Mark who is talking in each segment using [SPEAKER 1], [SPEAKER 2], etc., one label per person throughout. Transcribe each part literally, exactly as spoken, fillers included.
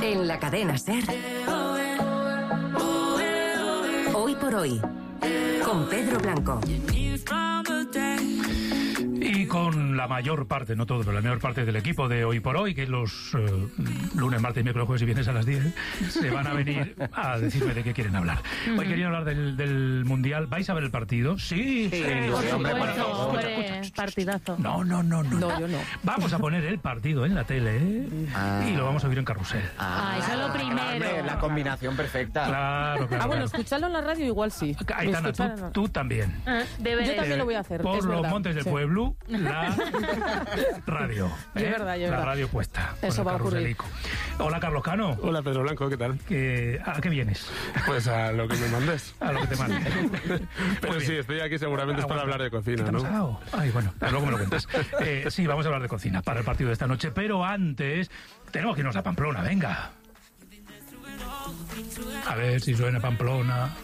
[SPEAKER 1] En la cadena SER, Hoy por Hoy, con Pedro Blanco.
[SPEAKER 2] Y con la mayor parte, no todo, pero la mayor parte del equipo de Hoy por Hoy, que los eh, lunes, martes, miércoles, jueves y viernes a las diez, se van a venir a decirme de qué quieren hablar. Hoy querían hablar del, del Mundial. ¿Vais a ver el partido? Sí, sí, sí,
[SPEAKER 3] por
[SPEAKER 2] sí,
[SPEAKER 3] supuesto,
[SPEAKER 2] bueno,
[SPEAKER 3] hombre,
[SPEAKER 2] escucha, escucha,
[SPEAKER 3] partidazo.
[SPEAKER 2] No, no, no, no.
[SPEAKER 3] No, yo no.
[SPEAKER 2] Vamos a poner el partido en la tele, ¿eh?
[SPEAKER 4] Ah.
[SPEAKER 2] Y lo vamos a oír en carrusel.
[SPEAKER 3] Ah, eso es lo primero.
[SPEAKER 4] Hombre, la combinación perfecta.
[SPEAKER 2] Claro, claro.
[SPEAKER 3] Ah, bueno,
[SPEAKER 2] claro.
[SPEAKER 3] escucharlo en la radio igual sí.
[SPEAKER 2] Aitana,
[SPEAKER 3] Escuchar-
[SPEAKER 2] tú, tú también.
[SPEAKER 3] Ah, Yo también lo voy a hacer.
[SPEAKER 2] Por
[SPEAKER 3] es
[SPEAKER 2] los
[SPEAKER 3] verdad.
[SPEAKER 2] montes del
[SPEAKER 3] Sí.
[SPEAKER 2] pueblo, la radio.
[SPEAKER 3] Es verdad, es
[SPEAKER 2] La
[SPEAKER 3] verdad.
[SPEAKER 2] radio puesta. con
[SPEAKER 3] Eso
[SPEAKER 2] el
[SPEAKER 3] va a ocurrir.
[SPEAKER 2] carruselico. Hola, Carlos Cano.
[SPEAKER 5] Hola Pedro Blanco, ¿qué tal?
[SPEAKER 2] Que, ¿A qué vienes?
[SPEAKER 5] Pues a lo que me mandes.
[SPEAKER 2] A lo que te mande.
[SPEAKER 5] Pero
[SPEAKER 2] Muy
[SPEAKER 5] sí,
[SPEAKER 2] bien.
[SPEAKER 5] estoy aquí seguramente es para
[SPEAKER 2] Aguanta.
[SPEAKER 5] hablar de
[SPEAKER 2] ¿Qué
[SPEAKER 5] cocina,
[SPEAKER 2] te ha
[SPEAKER 5] ¿no?
[SPEAKER 2] pasado? Ay, bueno, luego me lo cuentas. Eh, sí, vamos a hablar de cocina para el partido de esta noche, pero antes tenemos que irnos a Pamplona, venga. A ver si suena Pamplona.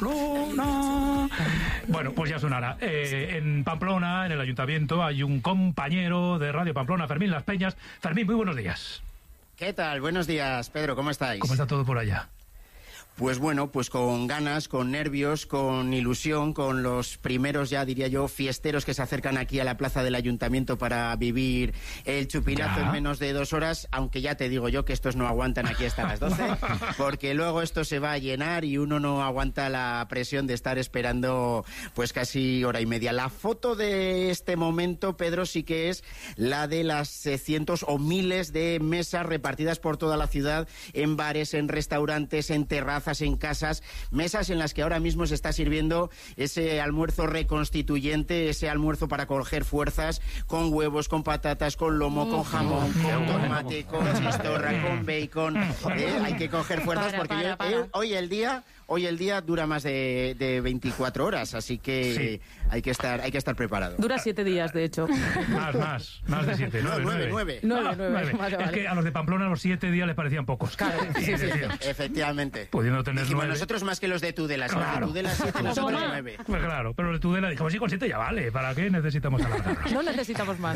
[SPEAKER 2] Pamplona. Bueno, pues ya sonará. Eh, en Pamplona, en el ayuntamiento, hay un compañero de Radio Pamplona, Fermín Las Peñas. Fermín, muy buenos días.
[SPEAKER 6] ¿Qué tal? Buenos días, Pedro, ¿cómo estáis?
[SPEAKER 2] ¿Cómo está todo por allá?
[SPEAKER 6] Pues bueno, pues con ganas, con nervios, con ilusión, con los primeros, ya diría yo, fiesteros que se acercan aquí a la plaza del ayuntamiento para vivir el chupinazo
[SPEAKER 2] Ya.
[SPEAKER 6] en menos de dos horas, aunque ya te digo yo que estos no aguantan aquí hasta las doce, porque luego esto se va a llenar y uno no aguanta la presión de estar esperando pues casi hora y media. La foto de este momento, Pedro, sí que es la de las eh, cientos o miles de mesas repartidas por toda la ciudad, en bares, en restaurantes, en terrazas, en casas, mesas en las que ahora mismo se está sirviendo ese almuerzo reconstituyente, ese almuerzo para coger fuerzas, con huevos, con patatas, con lomo, con jamón, con tomate, con chistorra, con bacon. ¿eh? Hay que coger fuerzas
[SPEAKER 3] Para,
[SPEAKER 6] porque
[SPEAKER 3] para,
[SPEAKER 6] yo-
[SPEAKER 3] para.
[SPEAKER 6] eh, hoy el día hoy el día dura más de, de veinticuatro horas, así que
[SPEAKER 2] Sí.
[SPEAKER 6] hay que estar hay que estar preparado.
[SPEAKER 3] Dura siete días, de hecho.
[SPEAKER 2] Más, más, más de siete.
[SPEAKER 6] No,
[SPEAKER 2] Nueve,
[SPEAKER 6] nueve, nueve.
[SPEAKER 3] Nueve,
[SPEAKER 2] Ah,
[SPEAKER 3] nueve. Vale,
[SPEAKER 2] Es
[SPEAKER 3] vale.
[SPEAKER 2] que a los de Pamplona los siete días les parecían pocos.
[SPEAKER 3] Claro, sí, sí, sí.
[SPEAKER 6] Efectivamente.
[SPEAKER 2] Pudiendo tener
[SPEAKER 6] Dijimos
[SPEAKER 2] nueve.
[SPEAKER 6] nosotros más que los de Tudela, si los de
[SPEAKER 2] Claro.
[SPEAKER 6] Tudela siete, nosotros
[SPEAKER 3] Toma.
[SPEAKER 6] nueve.
[SPEAKER 2] Pues claro, pero el de Tudela dijimos, sí, con siete ya vale, ¿para qué necesitamos alargarlos?
[SPEAKER 3] No necesitamos más.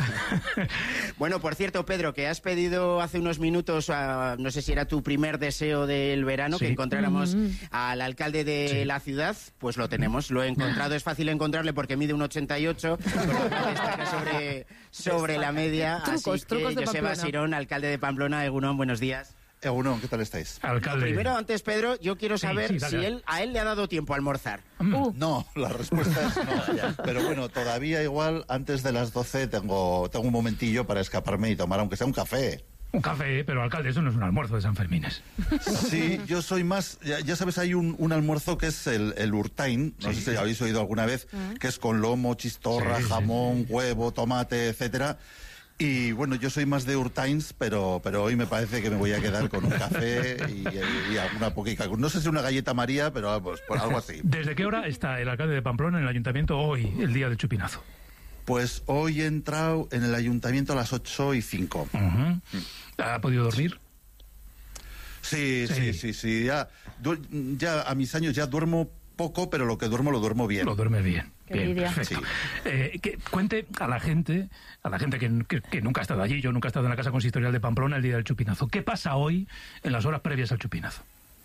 [SPEAKER 6] Bueno, por cierto, Pedro, que has pedido hace unos minutos, a, no sé si era tu primer deseo del verano,
[SPEAKER 2] Sí.
[SPEAKER 6] que encontráramos al alcalde de
[SPEAKER 2] Sí.
[SPEAKER 6] la ciudad, pues lo tenemos, lo he encontrado, es fácil encontrarle porque mide un ochenta y ocho, con lo cual destaca sobre, sobre la media,
[SPEAKER 3] Trucos,
[SPEAKER 6] así que
[SPEAKER 3] trucos de
[SPEAKER 6] Joseba
[SPEAKER 3] Pamplona.
[SPEAKER 6] Sirón, alcalde de Pamplona, Egunon, buenos días.
[SPEAKER 7] Egunon, ¿qué tal estáis?
[SPEAKER 2] Alcalde.
[SPEAKER 6] Primero, antes, Pedro, yo quiero
[SPEAKER 2] Sí,
[SPEAKER 6] saber
[SPEAKER 2] sí, dale,
[SPEAKER 6] si
[SPEAKER 2] dale.
[SPEAKER 6] él a él le ha dado tiempo a almorzar.
[SPEAKER 3] Uh,
[SPEAKER 7] No, la respuesta es no. Pero bueno, todavía igual antes de las doce tengo, tengo un momentillo para escaparme y tomar, aunque sea un café.
[SPEAKER 2] Un café, pero alcalde, eso no es un almuerzo de San Fermines.
[SPEAKER 7] Sí, yo soy más, ya, ya sabes, hay un, un almuerzo que es el, el urtain, no
[SPEAKER 2] Sí.
[SPEAKER 7] sé si habéis oído alguna vez, que es con lomo, chistorra,
[SPEAKER 2] Sí, sí,
[SPEAKER 7] jamón, huevo, tomate, etcétera. Y bueno, yo soy más de urtains, pero, pero hoy me parece que me voy a quedar con un café y, y- y alguna poquita, no sé si una galleta María, pero pues, por algo así.
[SPEAKER 2] ¿Desde qué hora está el alcalde de Pamplona en el ayuntamiento hoy, el día del chupinazo?
[SPEAKER 7] Pues hoy he entrado en el ayuntamiento a las ocho y cinco.
[SPEAKER 2] Ujú. ¿Ha podido dormir?
[SPEAKER 7] Sí,
[SPEAKER 2] Sí.
[SPEAKER 7] sí, sí, sí. Ya, du- ya a mis años ya duermo poco, pero lo que duermo lo duermo bien.
[SPEAKER 2] Lo duerme bien.
[SPEAKER 3] Qué
[SPEAKER 2] Bien,
[SPEAKER 3] envidia.
[SPEAKER 2] perfecto. Eh, que cuente a la gente, a la gente que, que- que nunca ha estado allí, yo nunca he estado en la Casa Consistorial de Pamplona el día del chupinazo. ¿Qué pasa hoy en las horas previas al chupinazo?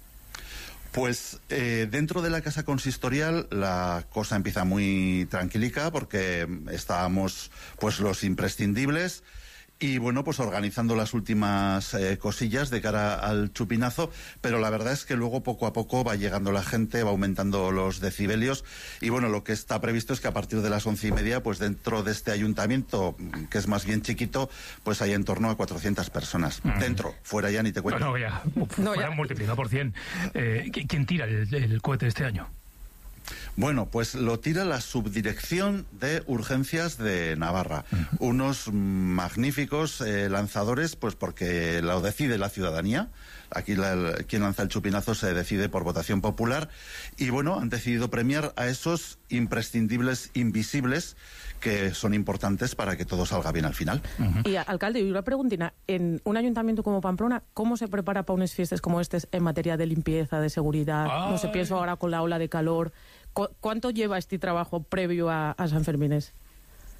[SPEAKER 7] Pues eh, dentro de la casa consistorial la cosa empieza muy tranquilica porque estábamos pues los imprescindibles y bueno, pues organizando las últimas eh, cosillas de cara al chupinazo, pero la verdad es que luego poco a poco va llegando la gente, va aumentando los decibelios y bueno, lo que está previsto es que a partir de las once y media, pues dentro de este ayuntamiento, que es más bien chiquito, pues hay en torno a cuatrocientas personas.
[SPEAKER 2] Mm.
[SPEAKER 7] Dentro, fuera ya ni te cuento.
[SPEAKER 2] No, ya, uf,
[SPEAKER 3] No,
[SPEAKER 2] fuera
[SPEAKER 3] ya.
[SPEAKER 2] multiplicado por cien. Eh, ¿qui- ¿Quién tira el, el cohete este año?
[SPEAKER 7] Bueno, pues lo tira la Subdirección de Urgencias de Navarra. Unos magníficos eh, lanzadores, pues porque lo decide la ciudadanía. Aquí la, el- quien lanza el chupinazo se decide por votación popular. Y bueno, han decidido premiar a esos imprescindibles invisibles que son importantes para que todo salga bien al final.
[SPEAKER 3] Y, alcalde, y una preguntina. En un ayuntamiento como Pamplona, ¿cómo se prepara para unas fiestas como estas en materia de limpieza, de seguridad? No sé,
[SPEAKER 2] Ay.
[SPEAKER 3] pienso ahora con la ola de calor. ¿Cu- ¿Cuánto lleva este trabajo previo a, a San Fermines?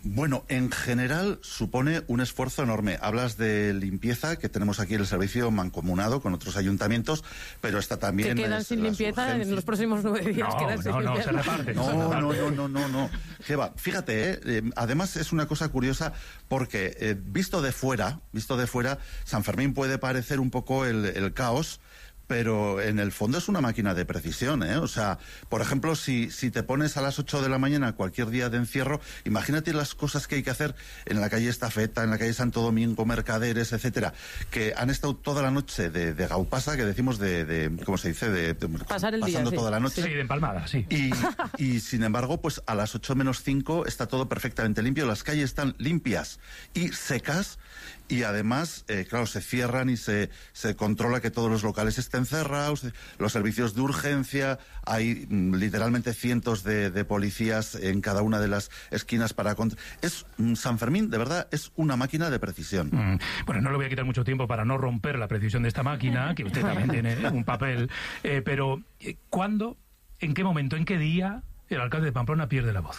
[SPEAKER 7] Bueno, en general supone un esfuerzo enorme. Hablas de limpieza, que tenemos aquí el servicio mancomunado con otros ayuntamientos, pero está también...
[SPEAKER 3] Que quedan sin limpieza urgencias. En los próximos nueve días.
[SPEAKER 2] No,
[SPEAKER 3] quedan
[SPEAKER 2] no,
[SPEAKER 3] sin
[SPEAKER 2] no,
[SPEAKER 3] limpieza.
[SPEAKER 2] se reparte.
[SPEAKER 7] No,
[SPEAKER 2] se reparte.
[SPEAKER 7] no, no, no, no, no. ¿Qué va? Fíjate, ¿eh? Eh, además es una cosa curiosa porque eh, visto de fuera, visto de fuera, San Fermín puede parecer un poco el, el caos, pero en el fondo es una máquina de precisión, ¿eh? O sea, por ejemplo, si, si te pones a las ocho de la mañana cualquier día de encierro, imagínate las cosas que hay que hacer en la calle Estafeta, en la calle Santo Domingo, Mercaderes, etcétera, que han estado toda la noche de, de gaupasa, que decimos de, de ¿cómo se dice? De, de
[SPEAKER 3] Pasar el día,
[SPEAKER 7] pasando
[SPEAKER 3] sí.
[SPEAKER 7] toda la noche.
[SPEAKER 2] Sí, de empalmada, sí.
[SPEAKER 7] Y, y sin embargo, pues a las ocho menos cinco está todo perfectamente limpio, las calles están limpias y secas. Y además, eh, claro, se cierran y se, se controla que todos los locales estén cerrados, los servicios de urgencia, hay mm, literalmente cientos de, de policías en cada una de las esquinas para... Cont- es mm, San Fermín, de verdad, es una máquina de precisión.
[SPEAKER 2] Mm, Bueno, no le voy a quitar mucho tiempo para no romper la precisión de esta máquina, que usted también tiene un papel, eh, pero eh, ¿cuándo, en qué momento, en qué día el alcalde de Pamplona pierde la voz?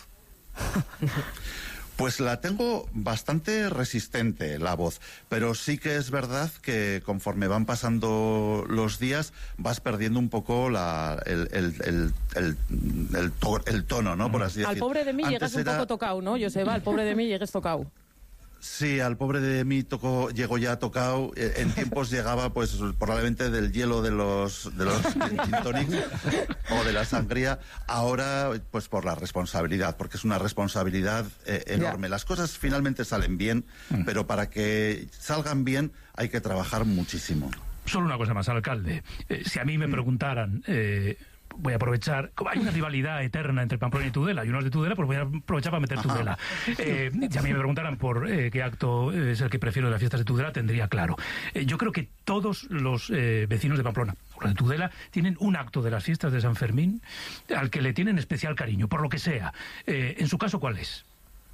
[SPEAKER 7] Pues la tengo bastante resistente, la voz, pero sí que es verdad que conforme van pasando los días vas perdiendo un poco la, el, el, el, el, el, to- el tono, ¿no? Por así decirlo.
[SPEAKER 3] Al pobre de mí
[SPEAKER 7] Antes
[SPEAKER 3] llegas un
[SPEAKER 7] era-
[SPEAKER 3] poco tocado, ¿no, Joseba? Al pobre de mí llegues tocado.
[SPEAKER 7] Sí, al pobre de mí tocó, llegó ya tocado. Eh, En tiempos llegaba, pues, probablemente del hielo de los de los gin tonics o de la sangría. Ahora, pues, por la responsabilidad, porque es una responsabilidad eh, enorme. Las cosas finalmente salen bien, pero para que salgan bien hay que trabajar muchísimo.
[SPEAKER 2] Solo una cosa más, alcalde. Eh, si a mí me preguntaran... Eh, voy a aprovechar, como hay una rivalidad eterna entre Pamplona y Tudela, y uno es de Tudela, pues voy a aprovechar para meter Tudela. Eh, si a mí me preguntaran por eh, qué acto es el que prefiero de las fiestas de Tudela, tendría claro. Eh, yo creo que todos los eh, vecinos de Pamplona, o los de Tudela, tienen un acto de las fiestas de San Fermín al que le tienen especial cariño, por lo que sea. Eh, en su caso, ¿cuál es?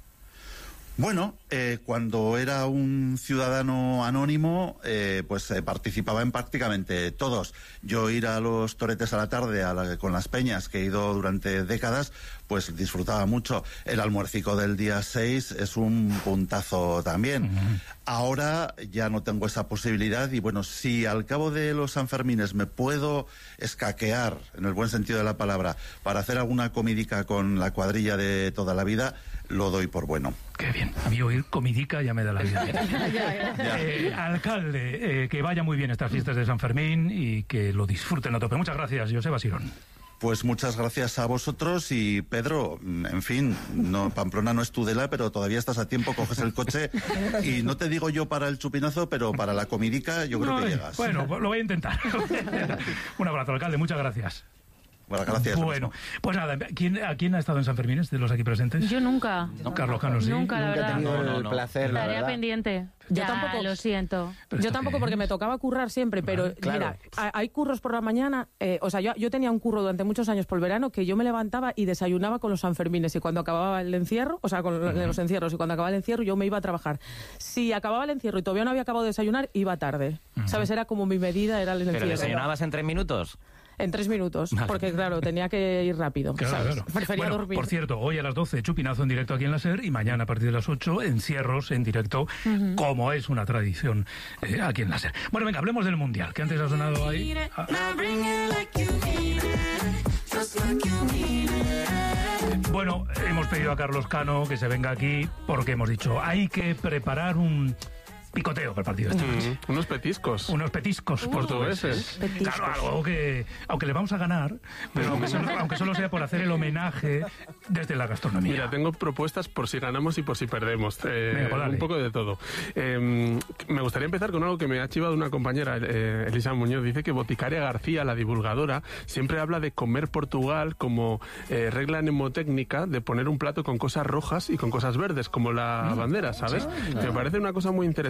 [SPEAKER 7] Bueno, eh, cuando era un ciudadano anónimo, eh, pues eh, participaba en prácticamente todos. Yo ir a los toretes a la tarde a la- con las peñas, que he ido durante décadas, pues disfrutaba mucho. El almuercico del día seis es un puntazo también. Uh-huh. Ahora ya no tengo esa posibilidad y bueno, si al cabo de los Sanfermines me puedo escaquear, en el buen sentido de la palabra, para hacer alguna comidica con la cuadrilla de toda la vida, lo doy por bueno.
[SPEAKER 2] Qué bien. A mí oír comidica ya me da la vida. eh, alcalde, eh, que vaya muy bien estas fiestas de San Fermín y que lo disfruten a tope. Muchas gracias, Joseba Sirón.
[SPEAKER 7] Pues muchas gracias a vosotros y Pedro, en fin, no, Pamplona no es Tudela, pero todavía estás a tiempo, coges el coche y no te digo yo para el chupinazo, pero para la comidica yo creo
[SPEAKER 2] Ay,
[SPEAKER 7] que llegas.
[SPEAKER 2] Bueno, lo voy a intentar. Un abrazo, alcalde, muchas gracias.
[SPEAKER 7] Bueno, gracias.
[SPEAKER 2] Bueno, pues nada, ¿quién, ¿a quién ha estado en San Fermín de los aquí presentes?
[SPEAKER 8] Yo nunca.
[SPEAKER 2] No, Carlos Cano, sí.
[SPEAKER 8] Nunca, la
[SPEAKER 4] Nunca he
[SPEAKER 8] verdad.
[SPEAKER 4] tenido
[SPEAKER 6] No, no,
[SPEAKER 4] el
[SPEAKER 6] no.
[SPEAKER 4] placer, la
[SPEAKER 8] Tarea
[SPEAKER 4] verdad.
[SPEAKER 8] pendiente.
[SPEAKER 3] Yo
[SPEAKER 8] Ya,
[SPEAKER 3] tampoco.
[SPEAKER 8] lo siento.
[SPEAKER 2] Pero
[SPEAKER 3] Yo
[SPEAKER 2] ¿esto
[SPEAKER 3] tampoco,
[SPEAKER 2] qué
[SPEAKER 3] porque
[SPEAKER 2] es?
[SPEAKER 3] me tocaba currar siempre, pero
[SPEAKER 2] Vale,
[SPEAKER 4] claro.
[SPEAKER 3] mira, ha- hay curros por la mañana, eh, o sea, yo, yo tenía un curro durante muchos años por el verano que yo me levantaba y desayunaba con los Sanfermines y cuando acababa el encierro, o sea, con uh-huh. los encierros y cuando acababa el encierro yo me iba a trabajar. Si acababa el encierro y todavía no había acabado de desayunar, iba tarde. Uh-huh. ¿Sabes? Era como mi medida, era el
[SPEAKER 9] ¿Pero
[SPEAKER 3] encierro.
[SPEAKER 9] desayunabas en tres minutos?
[SPEAKER 3] En tres minutos,
[SPEAKER 9] Vale.
[SPEAKER 3] porque claro, tenía que ir rápido,
[SPEAKER 2] Claro,
[SPEAKER 3] ¿sabes?
[SPEAKER 2] claro.
[SPEAKER 3] Prefería
[SPEAKER 2] Bueno,
[SPEAKER 3] dormir.
[SPEAKER 2] por cierto, hoy a las doce, chupinazo en directo aquí en la SER y mañana a partir de las ocho, encierros en directo, uh-huh. como es una tradición eh, aquí en la SER. Bueno, venga, hablemos del Mundial, que antes ha sonado ahí. Ah. Bueno, hemos pedido a Carlos Cano que se venga aquí porque hemos dicho, hay que preparar un picoteo para el partido este noche.
[SPEAKER 5] Mm, unos petiscos.
[SPEAKER 2] Unos petiscos
[SPEAKER 3] Uh,
[SPEAKER 2] portugueses.
[SPEAKER 3] petiscos.
[SPEAKER 2] Claro, algo que, aunque le vamos a ganar, pero aunque solo, aunque solo sea por hacer el homenaje desde la gastronomía.
[SPEAKER 5] Mira, tengo propuestas por si ganamos y por si perdemos. Eh,
[SPEAKER 2] Venga, pues dale.
[SPEAKER 5] un poco de todo. Eh, me gustaría empezar con algo que me ha chivado una compañera, eh, Elisa Muñoz. Dice que Boticaria García, la divulgadora, siempre habla de comer Portugal como eh, regla mnemotécnica de poner un plato con cosas rojas y con cosas verdes, como la bandera, ¿sabes? Me parece una cosa muy interesante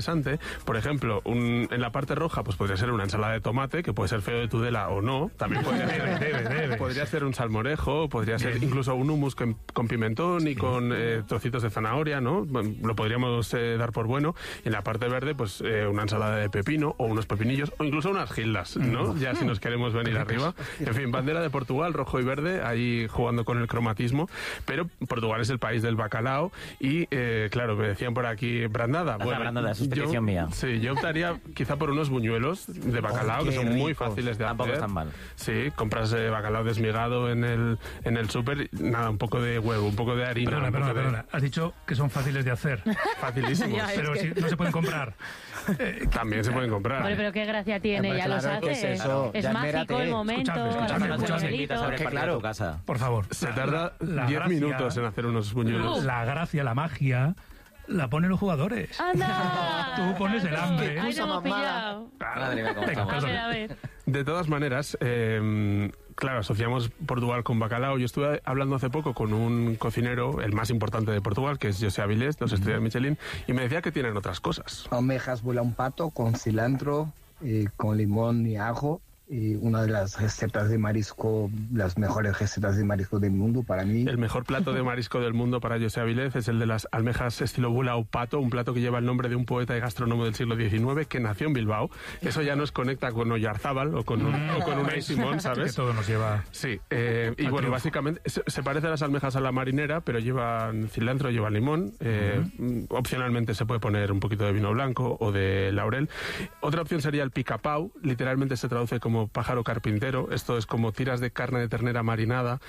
[SPEAKER 5] interesante. Por ejemplo, un, en la parte roja pues podría ser una ensalada de tomate, que puede ser feo de Tudela o no. También podría ser,
[SPEAKER 2] debe, debe.
[SPEAKER 5] podría ser un salmorejo, podría ser debe. incluso un hummus con, con pimentón y sí. con eh, trocitos de zanahoria, ¿no? Bueno, lo podríamos eh, dar por bueno. Y en la parte verde, pues eh, una ensalada de pepino o unos pepinillos o incluso unas gildas, ¿no? Ya si nos queremos venir arriba. En fin, bandera de Portugal, rojo y verde, ahí jugando con el cromatismo. Pero Portugal es el país del bacalao y, eh, claro, me decían por aquí brandada.
[SPEAKER 4] La
[SPEAKER 5] bueno,
[SPEAKER 4] brandada, es petición mía.
[SPEAKER 5] Sí, yo optaría quizá por unos buñuelos de bacalao, oh, que son rico. muy fáciles de
[SPEAKER 4] Tampoco
[SPEAKER 5] hacer.
[SPEAKER 4] Tampoco están mal.
[SPEAKER 5] Sí, compras eh, bacalao desmigado en el, en el súper, nada, un poco de huevo, un poco de harina.
[SPEAKER 2] Perdona, perdona,
[SPEAKER 5] de...
[SPEAKER 2] perdona. Has dicho que son fáciles de hacer.
[SPEAKER 5] Facilísimos.
[SPEAKER 3] Ya,
[SPEAKER 2] pero
[SPEAKER 3] que...
[SPEAKER 2] si no se pueden comprar.
[SPEAKER 5] Eh, También se pueden comprar.
[SPEAKER 8] Bueno, pero qué gracia tiene,
[SPEAKER 4] Hombre,
[SPEAKER 8] ya
[SPEAKER 4] claro,
[SPEAKER 8] los hace.
[SPEAKER 4] es, eso.
[SPEAKER 8] es
[SPEAKER 4] Ya
[SPEAKER 8] mágico
[SPEAKER 4] mérate.
[SPEAKER 8] el momento.
[SPEAKER 2] Escuchadme, escuchadme,
[SPEAKER 8] los
[SPEAKER 2] escuchadme.
[SPEAKER 8] buñuelitos.
[SPEAKER 4] Que claro. Tu casa.
[SPEAKER 2] Por favor.
[SPEAKER 5] Se tarda
[SPEAKER 2] la
[SPEAKER 5] diez
[SPEAKER 2] gracia,
[SPEAKER 5] minutos en hacer unos buñuelos.
[SPEAKER 2] La gracia, la magia, la ponen los jugadores.
[SPEAKER 8] ¡Anda!
[SPEAKER 2] Tú pones el hambre.
[SPEAKER 8] Ahí lo hemos pillado.
[SPEAKER 4] Madre mía, cómo
[SPEAKER 2] Venga,
[SPEAKER 4] estamos.
[SPEAKER 8] A ver, a ver.
[SPEAKER 5] De todas maneras, eh, claro, asociamos Portugal con bacalao. Yo estuve hablando hace poco con un cocinero, el más importante de Portugal, que es José Avilés, dos estrellas Michelin, y me decía que tienen otras cosas.
[SPEAKER 9] Almejas vuela un pato con cilantro, eh, con limón y ajo. Y una de las recetas de marisco, las mejores recetas de marisco del mundo para mí.
[SPEAKER 5] El mejor plato de marisco del mundo para José Avilés es el de las almejas estilo bula o pato, un plato que lleva el nombre de un poeta y gastrónomo del siglo diecinueve que nació en Bilbao. Eso ya nos conecta con Oyarzábal o con, un, o con Unai Simón, ¿sabes?
[SPEAKER 2] Que todo nos lleva.
[SPEAKER 5] Sí, eh, y bueno, triunfo. Básicamente se, se parece a las almejas a la marinera, pero llevan cilantro, llevan limón. Eh, uh-huh. Opcionalmente se puede poner un poquito de vino blanco o de laurel. Otra opción sería el picapau, literalmente se traduce como pájaro carpintero. Esto es como tiras de carne de ternera marinada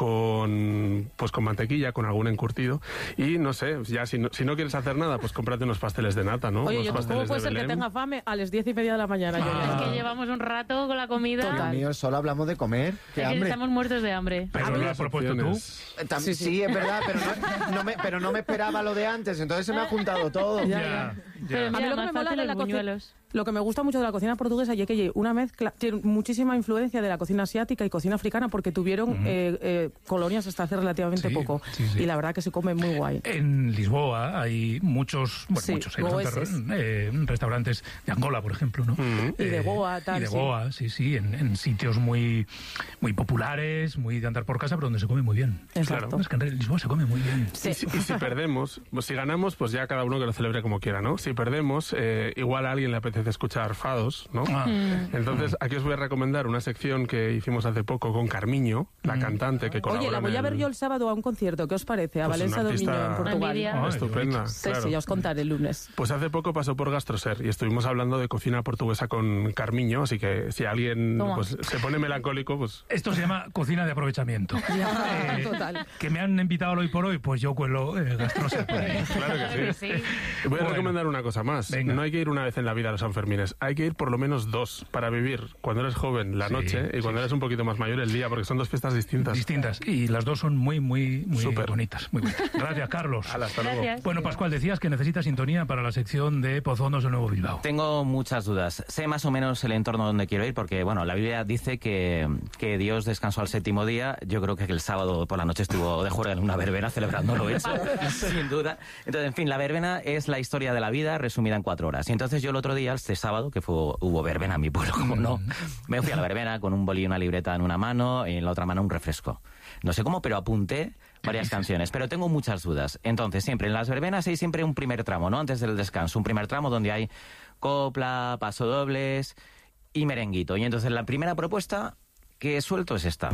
[SPEAKER 5] con pues con mantequilla, con algún encurtido. Y no sé, ya si no, si no quieres hacer nada, pues cómprate unos pasteles de nata, ¿no?
[SPEAKER 3] Oye,
[SPEAKER 5] unos
[SPEAKER 3] yo,
[SPEAKER 5] pasteles
[SPEAKER 3] ¿cómo puede
[SPEAKER 5] de
[SPEAKER 3] ser
[SPEAKER 5] Belén.
[SPEAKER 3] que tenga fame a las diez y media de la mañana?
[SPEAKER 2] Ah.
[SPEAKER 3] Yo,
[SPEAKER 8] Es que llevamos un rato con la comida.
[SPEAKER 3] Total.
[SPEAKER 4] Dios mío, solo hablamos de comer. Qué
[SPEAKER 8] Es que
[SPEAKER 4] hambre.
[SPEAKER 8] estamos muertos de hambre.
[SPEAKER 2] Pero lo has propuesto tú.
[SPEAKER 4] Eh, tam- sí, sí, es verdad, pero no, no me, pero no me esperaba lo de antes, entonces se me ha juntado todo.
[SPEAKER 3] Ya,
[SPEAKER 2] Ya,
[SPEAKER 3] ya.
[SPEAKER 8] Pero
[SPEAKER 2] ya.
[SPEAKER 3] A mí
[SPEAKER 8] mira,
[SPEAKER 3] lo que
[SPEAKER 8] más
[SPEAKER 3] me mola
[SPEAKER 8] fácil
[SPEAKER 3] de
[SPEAKER 8] los
[SPEAKER 3] la cocina,
[SPEAKER 8] buñuelos.
[SPEAKER 3] lo que me gusta mucho de la cocina portuguesa y es que una mezcla, tiene muchísima influencia de la cocina asiática y cocina africana porque tuvieron uh-huh. eh, eh, colonias hasta hace relativamente
[SPEAKER 2] Sí,
[SPEAKER 3] poco
[SPEAKER 2] sí, sí.
[SPEAKER 3] y la verdad que se come muy guay.
[SPEAKER 2] En Lisboa hay muchos, bueno,
[SPEAKER 3] Sí,
[SPEAKER 2] muchos, hay
[SPEAKER 3] goeses.
[SPEAKER 2] bastantes, eh, restaurantes de Angola, por ejemplo, ¿no?
[SPEAKER 5] Mm.
[SPEAKER 3] Y de
[SPEAKER 2] Eh,
[SPEAKER 3] Goa, tal,
[SPEAKER 2] Y de
[SPEAKER 3] sí.
[SPEAKER 2] Goa, sí, sí, en, en sitios muy, muy populares, muy de andar por casa, pero donde se come muy bien.
[SPEAKER 3] Exacto.
[SPEAKER 2] Claro, es que en Lisboa se come muy bien.
[SPEAKER 3] Sí.
[SPEAKER 5] Y, si, y si perdemos, pues si ganamos, pues ya cada uno que lo celebre como quiera, ¿no? Si perdemos, eh, igual a alguien le apetece escuchar fados, ¿no?
[SPEAKER 2] Ah.
[SPEAKER 5] Entonces, aquí os voy a recomendar una sección que hicimos hace poco con Carmiño, la cantante que colabora
[SPEAKER 3] Oye, la voy
[SPEAKER 5] en
[SPEAKER 3] a ver
[SPEAKER 5] el-
[SPEAKER 3] yo el sábado a un concierto, ¿qué os parece? A
[SPEAKER 5] Pues
[SPEAKER 3] Valencia
[SPEAKER 5] una
[SPEAKER 3] Domingo
[SPEAKER 5] artista-
[SPEAKER 3] en Portugal.
[SPEAKER 8] Envidia.
[SPEAKER 2] Ay,
[SPEAKER 5] Estupenda,
[SPEAKER 3] Sí,
[SPEAKER 5] claro.
[SPEAKER 3] sí, ya os contaré el lunes.
[SPEAKER 5] Pues hace poco pasó por Gastroser y estuvimos hablando de cocina portuguesa con Carmiño, así que si alguien
[SPEAKER 8] Toma.
[SPEAKER 5] pues, se pone melancólico, pues...
[SPEAKER 2] Esto se llama cocina de aprovechamiento.
[SPEAKER 3] Ya,
[SPEAKER 2] Eh,
[SPEAKER 3] total.
[SPEAKER 2] Que me han invitado al hoy por hoy, pues yo cuelo eh, gastroset por ahí.
[SPEAKER 5] Claro que sí.
[SPEAKER 8] Sí.
[SPEAKER 5] Voy a
[SPEAKER 2] Bueno.
[SPEAKER 5] recomendar una cosa más.
[SPEAKER 2] Venga.
[SPEAKER 5] No hay que ir una vez en la vida a los Sanfermines. Hay que ir por lo menos dos para vivir cuando eres joven la
[SPEAKER 2] Sí,
[SPEAKER 5] noche y
[SPEAKER 2] sí,
[SPEAKER 5] cuando eres un poquito más mayor el día, porque son dos fiestas distintas.
[SPEAKER 2] Distintas. Y las dos son muy, muy, muy
[SPEAKER 5] Súper.
[SPEAKER 2] bonitas. Muy bonitas. Gracias, Carlos.
[SPEAKER 5] Hala, hasta luego.
[SPEAKER 8] Gracias.
[SPEAKER 2] Bueno, Pascual, decías que necesitas sintonía para la sección de Pozondos de Nuevo Bilbao.
[SPEAKER 4] Tengo muchas dudas. Sé más o menos el entorno donde quiero ir porque, bueno, la Biblia dice que, que Dios descansó al séptimo día. Yo creo que el sábado por la noche estuvo de juerga en una verbena celebrándolo eso, sin duda. Entonces, en fin, la verbena es la historia de la vida resumida en cuatro horas. Y entonces yo el otro día, este sábado, que fue, hubo verbena en mi pueblo, como no, me fui a la verbena con un boli y una libreta en una mano y en la otra mano un refresco. No sé cómo, pero apunté varias canciones, pero tengo muchas dudas. Entonces, siempre en las verbenas hay siempre un primer tramo, ¿no? Antes del descanso, un primer tramo donde hay copla, pasodobles y merenguito. Y entonces la primera propuesta que suelto es esta.
[SPEAKER 2] Uy,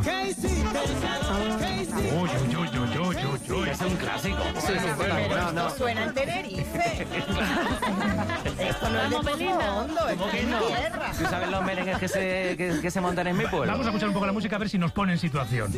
[SPEAKER 2] uy, uy, uy, uy, uy, uy.
[SPEAKER 4] Es un clásico.
[SPEAKER 3] Sí, sí, sí.
[SPEAKER 4] No, no.
[SPEAKER 10] Suena en Tenerife. Esto no es de
[SPEAKER 8] Vamos, Belinda.
[SPEAKER 10] Pozo Hondo, esto
[SPEAKER 4] ¿Cómo que
[SPEAKER 10] es
[SPEAKER 4] no?
[SPEAKER 10] tierra.
[SPEAKER 4] ¿Tú sabes los merengues que se, que, que se montan en mi pueblo?
[SPEAKER 2] Vamos a escuchar un poco la música a ver si nos pone en situación.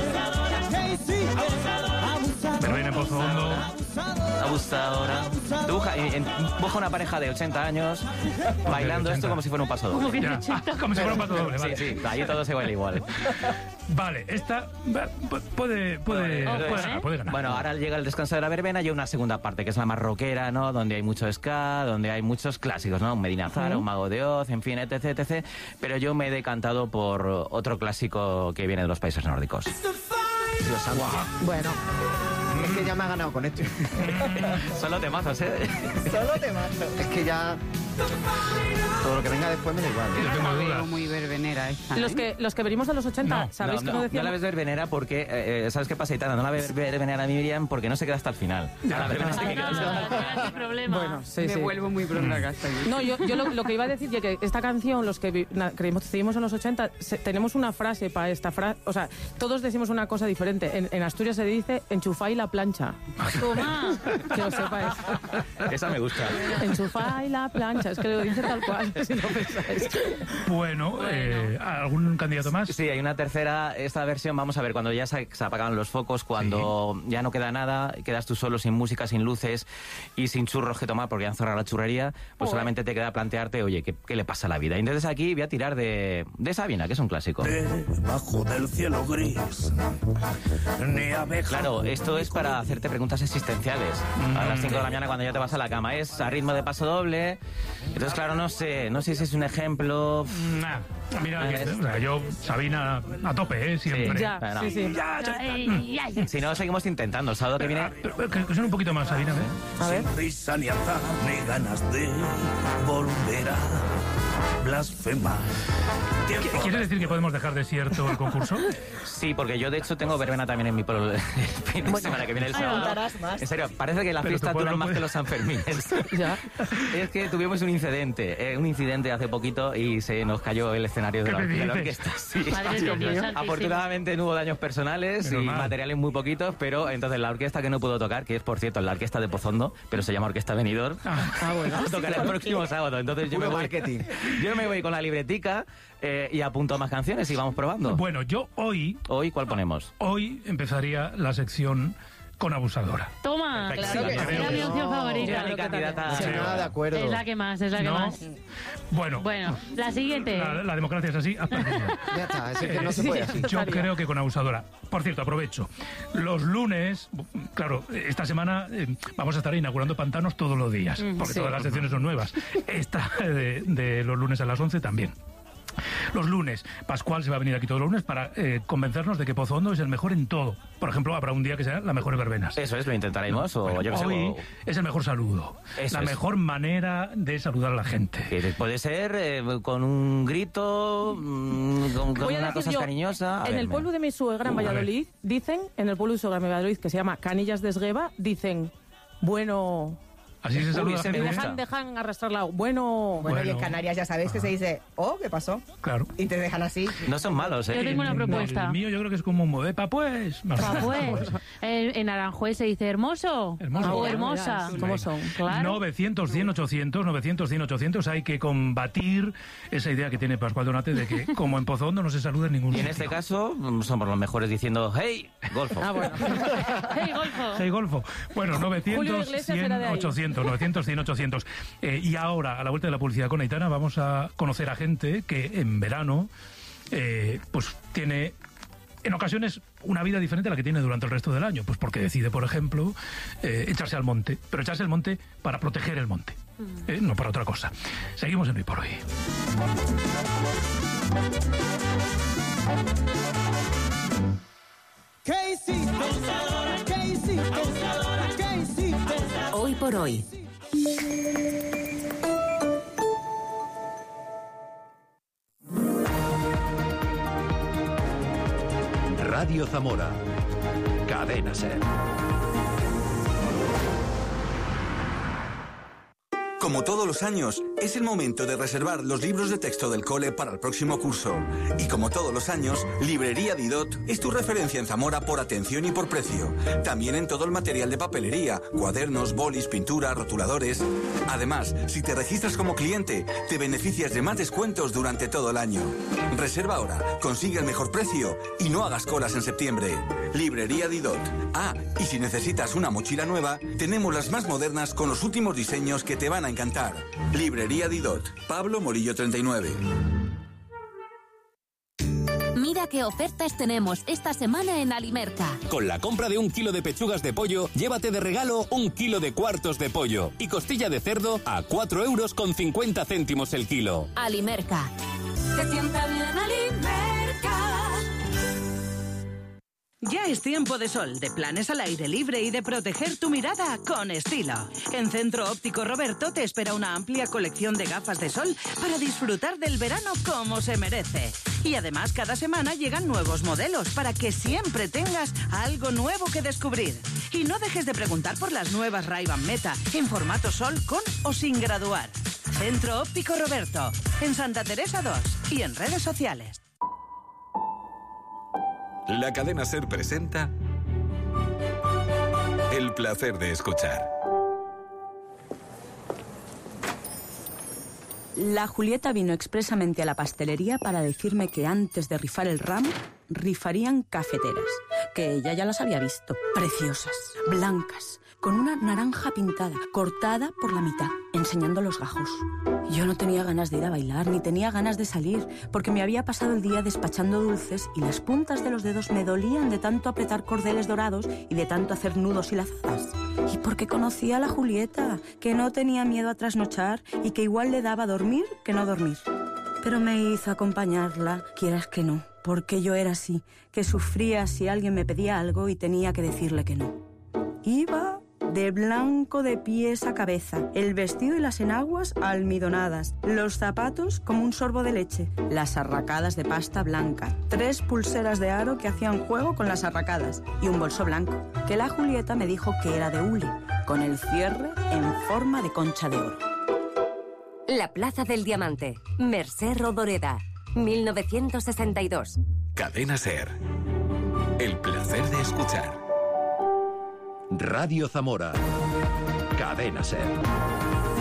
[SPEAKER 2] Verbena en Pozo Hondo.
[SPEAKER 4] Abusadora. Dibuja, y- en- dibuja una pareja de ochenta años bailando
[SPEAKER 2] ochenta.
[SPEAKER 4] esto como si fuera un paso
[SPEAKER 8] Como
[SPEAKER 4] doble.
[SPEAKER 8] que
[SPEAKER 2] Ya.
[SPEAKER 8] ochenta.
[SPEAKER 2] Ah, como si fuera un pato doble, vale.
[SPEAKER 4] Sí, sí, allí todo se baila igual.
[SPEAKER 2] Vale, esta va, pu- puede, puede,
[SPEAKER 4] Entonces,
[SPEAKER 2] puede ganar, puede ganar.
[SPEAKER 4] Bueno, ahora llega el descanso de la verbena y una segunda parte, que es la más rockera, ¿no? Donde hay mucho ska, donde hay muchos clásicos, ¿no? Un Medina Zara, un Mago de Oz, en fin, etc, etcétera. Pero yo me he decantado por otro clásico que viene de los países nórdicos.
[SPEAKER 3] Bueno,
[SPEAKER 11] Es que ya me ha ganado con esto.
[SPEAKER 4] Solo temazos, ¿eh?
[SPEAKER 11] Solo temazos. Es que ya... Todo lo que venga después me da igual.
[SPEAKER 2] Yo tengo dudas.
[SPEAKER 12] Muy verbenera esta,
[SPEAKER 3] Los
[SPEAKER 12] ¿eh?
[SPEAKER 3] que, los que venimos de los ochenta,
[SPEAKER 2] No,
[SPEAKER 3] ¿sabéis
[SPEAKER 4] no,
[SPEAKER 3] que
[SPEAKER 4] no,
[SPEAKER 3] no decíamos?
[SPEAKER 4] no la ves verbenera porque, eh, ¿sabes qué pasa, Itana? No la ves verbenera a Miriam porque no se queda hasta el final. A la verbena se
[SPEAKER 8] Ah,
[SPEAKER 4] queda
[SPEAKER 8] no,
[SPEAKER 4] hasta el final.
[SPEAKER 8] no, no, sin problema.
[SPEAKER 3] Bueno, sí,
[SPEAKER 12] Me
[SPEAKER 3] sí.
[SPEAKER 12] vuelvo muy pronta acá. hasta aquí.
[SPEAKER 3] No, yo, yo lo, lo que iba a decir es que esta canción, los que vi- na- creímos, seguimos en los ochenta, se- tenemos una frase para esta frase. O sea, todos decimos una cosa diferente. En, en Asturias se dice enchufá y la plancha.
[SPEAKER 8] Toma.
[SPEAKER 3] Que lo sepáis.
[SPEAKER 4] Esa me gusta.
[SPEAKER 3] Enchufá y la plancha. Es que lo dice tal cual, si no pensáis.
[SPEAKER 2] Bueno, eh, ¿algún candidato más?
[SPEAKER 4] Sí, hay una tercera, esta versión, vamos a ver, cuando ya se, se apagan los focos, cuando ya no queda nada, quedas tú solo sin música, sin luces y sin churros que tomar porque han cerrado la churrería, pues
[SPEAKER 3] Joder.
[SPEAKER 4] solamente te queda plantearte, oye, ¿qué, qué le pasa a la vida? Y entonces aquí voy a tirar de, de Sabina, que es un clásico.
[SPEAKER 13] Debajo del cielo gris, ni abeja.
[SPEAKER 4] Claro, esto es para hacerte preguntas existenciales. A las cinco de la mañana cuando ya te vas a la cama. Es a ritmo de paso doble. Entonces, claro, no sé, no sé si es un ejemplo...
[SPEAKER 2] Nah, mira, que, o sea, yo, Sabina, a tope, ¿eh? Siempre.
[SPEAKER 3] Ya,
[SPEAKER 4] Bueno.
[SPEAKER 3] sí, sí.
[SPEAKER 8] Ay, ay.
[SPEAKER 4] Si no, seguimos intentando. El sábado que viene...
[SPEAKER 2] Pero, pero que, que son un poquito más, Sabina, ¿eh?
[SPEAKER 3] A ver.
[SPEAKER 13] Sin risa ni azar, ni ganas de volver a blasfemar. Tiempo.
[SPEAKER 2] ¿Quieres decir que podemos dejar desierto el concurso?
[SPEAKER 4] Sí, porque yo de hecho tengo verbena también en mi pueblo el fin de semana que viene el
[SPEAKER 8] Ay,
[SPEAKER 4] sábado.
[SPEAKER 11] contarás más.
[SPEAKER 4] En serio, parece que las
[SPEAKER 2] Pero tu
[SPEAKER 4] fiestas
[SPEAKER 2] pueblo
[SPEAKER 4] duran más
[SPEAKER 2] puede-
[SPEAKER 4] que los Sanfermines.
[SPEAKER 3] Ya.
[SPEAKER 4] Es que tuvimos un incidente, eh, un incidente hace poquito y se nos cayó el escenario de la,
[SPEAKER 2] ¿Qué me
[SPEAKER 4] de la
[SPEAKER 2] dices?
[SPEAKER 4] orquesta. Sí.
[SPEAKER 8] Madre de Dios santísimo.
[SPEAKER 4] Afortunadamente no hubo daños personales
[SPEAKER 2] Menos
[SPEAKER 4] y
[SPEAKER 2] mal.
[SPEAKER 4] materiales muy poquitos, pero entonces la orquesta que no pudo tocar, que es por cierto la orquesta de Pozondo, pero se llama Orquesta Benidorm,
[SPEAKER 3] Ah, bueno.
[SPEAKER 4] va a tocar el próximo sábado. Entonces yo me,
[SPEAKER 11] Puro
[SPEAKER 4] voy,
[SPEAKER 11] marketing.
[SPEAKER 4] yo me voy con la libretica eh, y apunto más canciones y vamos probando.
[SPEAKER 2] Bueno, yo hoy,
[SPEAKER 4] Hoy, ¿cuál ponemos?
[SPEAKER 2] hoy empezaría la sección con abusadora.
[SPEAKER 8] Toma.
[SPEAKER 4] Claro que
[SPEAKER 8] Era
[SPEAKER 4] sí.
[SPEAKER 8] mi opción favorita.
[SPEAKER 4] Era mi candidata.
[SPEAKER 11] Sí, nada de acuerdo.
[SPEAKER 8] Es la que más, es la que
[SPEAKER 2] ¿No?
[SPEAKER 8] más.
[SPEAKER 2] Bueno,
[SPEAKER 8] Bueno, la siguiente.
[SPEAKER 2] la, la democracia es así. has perdido.
[SPEAKER 11] Ya está, es que no
[SPEAKER 2] Eh,
[SPEAKER 11] se puede así.
[SPEAKER 2] Yo creo que con abusadora. Por cierto, aprovecho. Los lunes, claro, esta semana eh, vamos a estar inaugurando pantanos todos los días, porque
[SPEAKER 3] sí.
[SPEAKER 2] todas las secciones son nuevas. Esta de, de los lunes a las once también. Los lunes, Pascual se va a venir aquí todos los lunes para eh, convencernos de que Pozondo es el mejor en todo. Por ejemplo, habrá un día que sea la mejor verbenas.
[SPEAKER 4] Eso es, lo intentaremos. O
[SPEAKER 2] Bueno,
[SPEAKER 4] yo que sé,
[SPEAKER 2] hoy
[SPEAKER 4] o-
[SPEAKER 2] es el mejor saludo,
[SPEAKER 4] Eso
[SPEAKER 2] la
[SPEAKER 4] es.
[SPEAKER 2] mejor manera de saludar a la gente.
[SPEAKER 4] que puede ser eh, con un grito, mm, con, con
[SPEAKER 3] Voy a
[SPEAKER 4] una
[SPEAKER 3] decir
[SPEAKER 4] cosa
[SPEAKER 3] yo,
[SPEAKER 4] cariñosa. A
[SPEAKER 3] en
[SPEAKER 4] ver,
[SPEAKER 3] el
[SPEAKER 4] me-
[SPEAKER 3] pueblo de mi suegra en
[SPEAKER 2] Uh, a ver.
[SPEAKER 3] Valladolid, dicen, en el pueblo de mi suegra en Valladolid, que se llama Canillas de Esgueva, dicen, bueno...
[SPEAKER 2] Así se
[SPEAKER 4] Uy,
[SPEAKER 2] saluda a la
[SPEAKER 4] ese me
[SPEAKER 2] gente.
[SPEAKER 4] gusta.
[SPEAKER 3] Dejan, dejan arrastrar la... Bueno...
[SPEAKER 11] Bueno, y en
[SPEAKER 2] Bueno.
[SPEAKER 11] Canarias ya sabéis que se dice, oh, ¿qué pasó?
[SPEAKER 2] Claro.
[SPEAKER 11] Y te dejan así.
[SPEAKER 4] No son malos, ¿eh?
[SPEAKER 8] Yo tengo una
[SPEAKER 2] El-
[SPEAKER 8] propuesta.
[SPEAKER 2] El mío yo creo que es como un modepa, pues. Más o
[SPEAKER 8] Ah,
[SPEAKER 2] menos.
[SPEAKER 8] pues. En, en Aranjuez se dice hermoso.
[SPEAKER 2] Hermoso.
[SPEAKER 8] O
[SPEAKER 2] Ah,
[SPEAKER 8] hermosa.
[SPEAKER 3] verás cómo son.
[SPEAKER 8] Claro.
[SPEAKER 2] novecientos, cien, ochocientos, novecientos, cien, ochocientos. Hay que combatir esa idea que tiene Pascual Donate de que, como en Pozondo, no se saluda en ningún
[SPEAKER 4] Y en
[SPEAKER 2] sitio.
[SPEAKER 4] este caso, mm, somos los mejores diciendo, hey, golfo.
[SPEAKER 3] Ah, bueno.
[SPEAKER 8] Hey, golfo.
[SPEAKER 2] Hey, Golfo. Bueno,
[SPEAKER 3] Julio
[SPEAKER 2] novecientos,
[SPEAKER 3] Iglesias
[SPEAKER 2] cien,
[SPEAKER 3] era de ahí.
[SPEAKER 2] ochocientos, novecientos, cien, ochocientos. Eh, y ahora, a la vuelta de la publicidad con Aitana, vamos a conocer a gente que en verano eh, pues tiene en ocasiones una vida diferente a la que tiene durante el resto del año, pues porque decide, por ejemplo, eh, echarse al monte, pero echarse al monte para proteger el monte, eh, no para otra cosa. Seguimos en Hoy por Hoy.
[SPEAKER 10] ¿Qué hiciste? ¿Qué hiciste? ¿Qué hiciste?
[SPEAKER 1] Hoy por Hoy.
[SPEAKER 14] Radio Zamora. Cadena Ser.
[SPEAKER 15] Como todos los años, es el momento de reservar los libros de texto del cole para el próximo curso. Y como todos los años, Librería Didot es tu referencia en Zamora por atención y por precio. También en todo el material de papelería, cuadernos, bolis, pintura, rotuladores. Además, si te registras como cliente, te beneficias de más descuentos durante todo el año. Reserva ahora, consigue el mejor precio y no hagas colas en septiembre. Librería Didot. Ah, y si necesitas una mochila nueva, tenemos las más modernas con los últimos diseños que te van a encantar. Librería Didot. Pablo Morillo treinta y nueve.
[SPEAKER 16] Mira qué ofertas tenemos esta semana en Alimerca.
[SPEAKER 17] Con la compra de un kilo de pechugas de pollo, llévate de regalo un kilo de cuartos de pollo y costilla de cerdo a cuatro euros con cincuenta céntimos el kilo.
[SPEAKER 16] Alimerca. Te sienta bien Alimerca.
[SPEAKER 18] Ya es tiempo de sol, de planes al aire libre y de proteger tu mirada con estilo. En Centro Óptico Roberto te espera una amplia colección de gafas de sol para disfrutar del verano como se merece. Y además cada semana llegan nuevos modelos para que siempre tengas algo nuevo que descubrir. Y no dejes de preguntar por las nuevas Ray-Ban Meta en formato sol con o sin graduar. Centro Óptico Roberto, en Santa Teresa dos y en redes sociales.
[SPEAKER 19] La cadena SER presenta El placer de escuchar.
[SPEAKER 20] La Julieta vino expresamente a la pastelería para decirme que antes de rifar el ramo, rifarían cafeteras, que ella ya las había visto. Preciosas, blancas, con una naranja pintada, cortada por la mitad, enseñando los gajos. Yo no tenía ganas de ir a bailar, ni tenía ganas de salir, porque me había pasado el día despachando dulces y las puntas de los dedos me dolían de tanto apretar cordeles dorados y de tanto hacer nudos y lazadas. Y porque conocía a la Julieta, que no tenía miedo a trasnochar y que igual le daba dormir que no dormir. Pero me hizo acompañarla, quieras que no, porque yo era así, que sufría si alguien me pedía algo y tenía que decirle que no. Iba de blanco de pies a cabeza, el vestido y las enaguas almidonadas, los zapatos como un sorbo de leche, las arracadas de pasta blanca, tres pulseras de aro que hacían juego con las arracadas y un bolso blanco, que la Julieta me dijo que era de hule, con el cierre en forma de concha de oro.
[SPEAKER 1] La Plaza del Diamante, Mercè Rodoreda, mil novecientos sesenta y dos.
[SPEAKER 19] Cadena SER. El placer de escuchar.
[SPEAKER 14] Radio Zamora. Cadena SER.